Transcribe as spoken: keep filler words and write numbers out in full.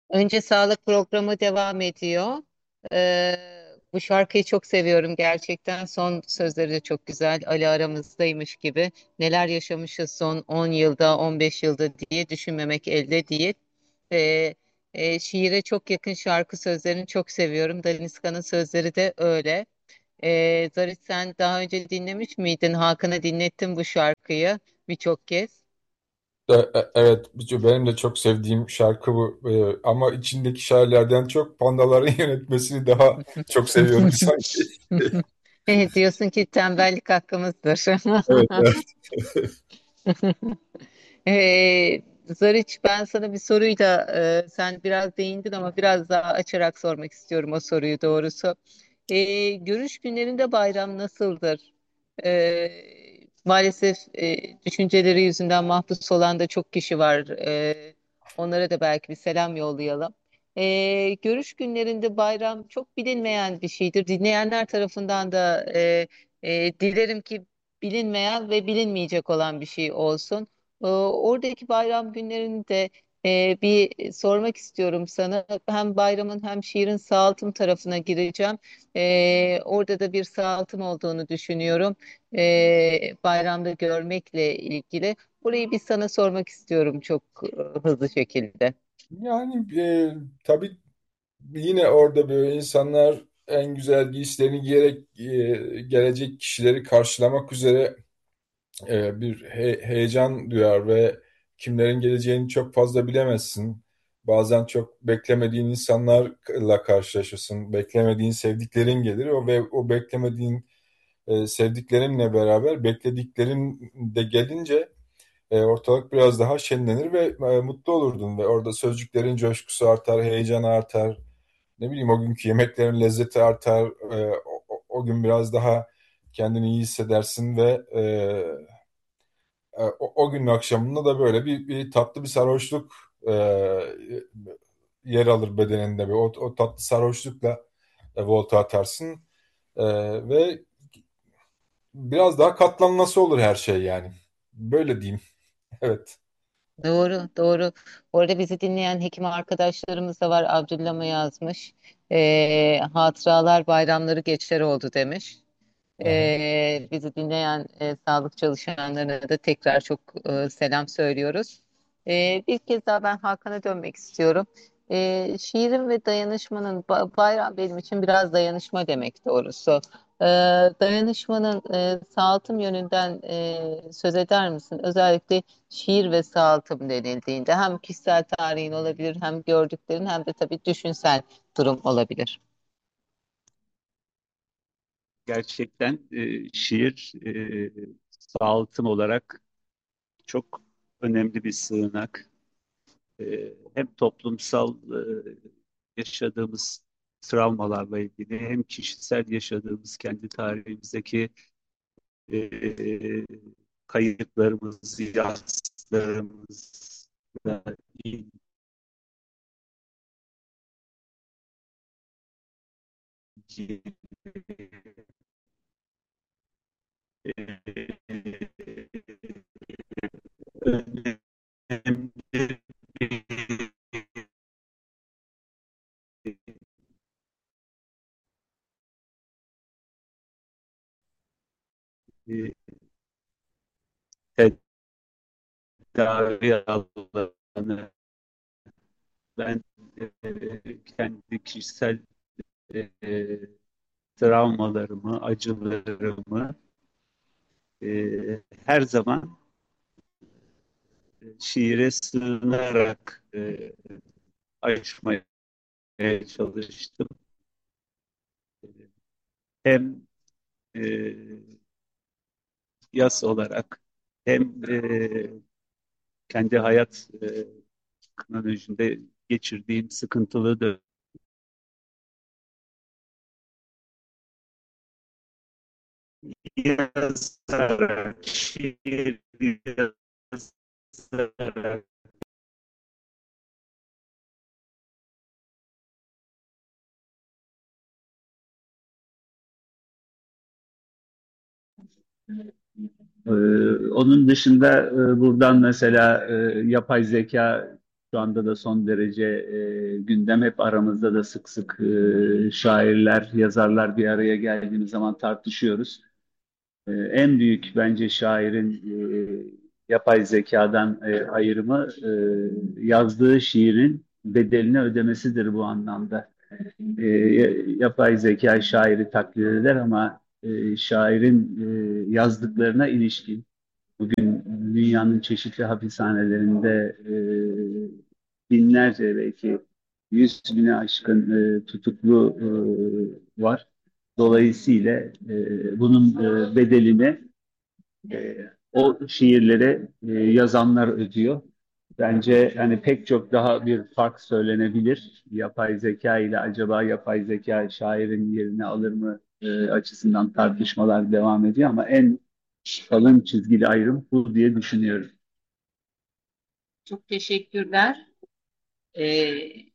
Önce sağlık programı devam ediyor. Ee, Bu şarkıyı çok seviyorum gerçekten. Son sözleri de çok güzel. Ali aramızdaymış gibi. Neler yaşamışız son on yılda, on beş yılda diye düşünmemek elde değil. Ee, e, Şiire çok yakın şarkı sözlerini çok seviyorum. Daniska'nın sözleri de öyle. Ee, Zarit, sen daha önce dinlemiş miydin? Hakan'a dinlettim bu şarkıyı birçok kez. E- e- Evet, benim de çok sevdiğim şarkı bu. E, ama içindeki şairlerden çok pandaların yönetmesini daha çok seviyorum sanki. Evet, diyorsun ki tembellik hakkımızdır. Evet, evet. Ee, Zariç, ben sana bir soruyla e, sen biraz değindin ama biraz daha açarak sormak istiyorum o soruyu doğrusu. Ee, görüş günlerinde bayram nasıldır? Ee, Maalesef e, düşünceleri yüzünden mahpus olan da çok kişi var. Ee, onlara da belki bir selam yollayalım. Ee, görüş günlerinde bayram çok bilinmeyen bir şeydir. Dinleyenler tarafından da e, e, dilerim ki bilinmeyen ve bilinmeyecek olan bir şey olsun. Ee, Oradaki bayram günlerini de e, bir sormak istiyorum sana. Hem bayramın hem şiirin sağaltım tarafına gireceğim. Ee, orada da bir sağaltım olduğunu düşünüyorum. Ee, bayramda görmekle ilgili. Burayı bir sana sormak istiyorum çok e, hızlı şekilde. Yani e, tabii yine orada böyle insanlar en güzel giysilerini giyerek e, gelecek kişileri karşılamak üzere e, bir he- heyecan duyar ve kimlerin geleceğini çok fazla bilemezsin. Bazen çok beklemediğin insanlarla karşılaşırsın. Beklemediğin sevdiklerin gelir o ve o beklemediğin e, sevdiklerinle beraber beklediklerin de gelince e, ortalık biraz daha şenlenir ve e, mutlu olurdun ve orada sözcüklerin coşkusu artar, heyecan artar. Ne bileyim o günkü yemeklerin lezzeti artar. E, o, o- o gün biraz daha kendini iyi hissedersin ve e, e, o, o günün akşamında da böyle bir, bir tatlı bir sarhoşluk e, yer alır bedeninde. Ve o, o tatlı sarhoşlukla e, volta atarsın. E, ve biraz daha katlanması olur her şey yani. Böyle diyeyim. Evet. Doğru, doğru. Orada bizi dinleyen hekim arkadaşlarımız da var. Abdullah mı yazmış? Ee, hatıralar bayramları geçer oldu demiş. Aha. Ee, bizi dinleyen e, sağlık çalışanlarına da tekrar çok e, selam söylüyoruz. Ee, bir kez daha ben Hakan'a dönmek istiyorum. Ee, şiirin ve dayanışmanın ba- bayram benim için biraz dayanışma demek doğrusu. Ee, Dayanışmanın e, sağaltım yönünden e, söz eder misin? Özellikle şiir ve sağaltım denildiğinde hem kişisel tarihin olabilir, hem gördüklerin, hem de tabii düşünsel durum olabilir. Gerçekten e, şiir e, sağaltım olarak çok önemli bir sığınak. E, hem toplumsal e, yaşadığımız travmalarla ilgili hem kişisel yaşadığımız kendi tarihimizdeki e, kayıplarımız, yaslarımızla ilgili e, önemli bir tedavi alanı. Ben e, kendi kişisel e, travmalarımı, acılarımı e, her zaman şiire sığınarak e, aşmaya çalıştım. Hem e, yas olarak hem e, kendi hayat e, kronolojinde geçirdiğim sıkıntılı da yazarak, şiir yazarak Ee, onun dışında e, buradan mesela e, yapay zeka şu anda da son derece e, gündem. Hep aramızda da sık sık e, şairler, yazarlar bir araya geldiğimiz zaman tartışıyoruz. E, en büyük bence şairin e, yapay zekadan e, ayrımı e, yazdığı şiirin bedelini ödemesidir bu anlamda. E, Yapay zeka şairi taklit eder ama e, şairin e, yazdıklarına ilişkin bugün dünyanın çeşitli hapishanelerinde e, binlerce belki yüz bine aşkın e, tutuklu e, var. Dolayısıyla e, bunun e, bedelini e, o şiirlere e, yazanlar ödüyor. Bence hani pek çok daha bir fark söylenebilir. Yapay zeka ile acaba yapay zeka şairin yerini alır mı e, açısından tartışmalar devam ediyor ama en kalın çizgili ayrım bu diye düşünüyorum. Çok teşekkürler. Ee,